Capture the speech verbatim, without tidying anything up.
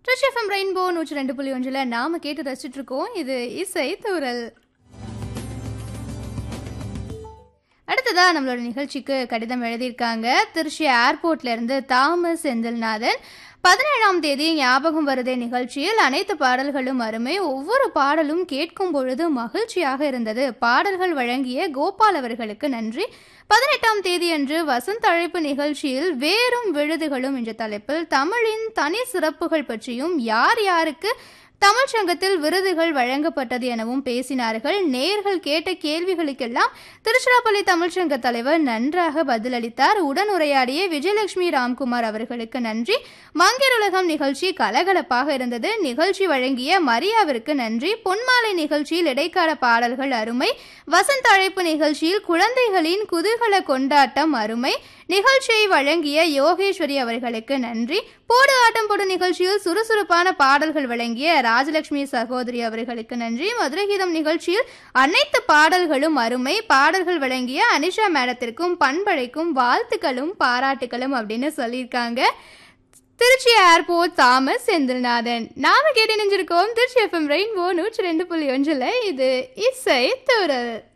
Rich FM rainbow நூற்றி ரெண்டு புள்ளி ஒன்றில் நாம கேட்டு ரசிச்சுட்டு இருக்கோம். இது இசை தூரல். அடுத்ததா நம்மளோட நிகழ்ச்சிக்கு கடிதம் எழுதியிருக்காங்க. திருச்சி ஏர்போர்ட்ல இருந்து தாமஸ் செந்தில்நாதன். பதினேழாம் தேதி ஞாபகம் வருதே நிகழ்ச்சியில் அனைத்து பாடல்களும் அருமை. ஒவ்வொரு பாடலும் கேட்கும் பொழுது மகிழ்ச்சியாக இருந்தது. பாடல்கள் வழங்கிய கோபால் அவர்களுக்கு நன்றி. பதினெட்டாம் தேதி அன்று வசந்த அழைப்பு நிகழ்ச்சியில் வேறும் விழுதுகளும் என்ற தலைப்பில் தமிழின் தனி சிறப்புகள் பற்றியும் யார் யாருக்கு தமிழ் சங்கத்தில் விருதுகள் வழங்கப்பட்டது எனவும் பேசினார்கள். நேர்கள் கேட்ட கேள்விகளுக்கெல்லாம் திருச்சிராப்பள்ளி தமிழ்ச்சங்க தலைவர் நன்றாக பதிலளித்தார். உடன் உரையாடிய விஜயலட்சுமி ராம்குமார் அவர்களுக்கு நன்றி. மங்கையர் உலகம் நிகழ்ச்சி கலகலப்பாக இருந்தது. நிகழ்ச்சி வழங்கிய மரியாவிற்கு நன்றி. பொன்மாலை நிகழ்ச்சியில் இடைக்கால பாடல்கள் அருமை. வசந்த அழைப்பு நிகழ்ச்சியில் குழந்தைகளின் குதூகல கொண்டாட்டம் அருமை. நிகழ்ச்சியை வழங்கிய யோகேஸ்வரி அவர்களுக்கு நன்றி. போடு ஆட்டம் போடு நிகழ்ச்சியில் சுறுசுறுப்பான பாடல்கள் வழங்கிய ராஜலட்சுமி சகோதரி அவர்களுக்கு நன்றி. மதுரகீதம் நிகழ்ச்சியில் அனைத்து பாடல்களும் அருமை. பாடல்கள் வழங்கிய அனிஷா மேடத்திற்கும் பண்பழைக்கும் வாழ்த்துக்களும் பாராட்டுகளும் அப்படின்னு சொல்லியிருக்காங்க. Trichy airport Thomas Senthilnathan. நாம கேட்டு நினைஞ்சிருக்கோம் திருச்சி எஃப்எம் ரெயின்போ நூற்றி ரெண்டு புள்ளி ஒன்றில் இது இசை தூரல்.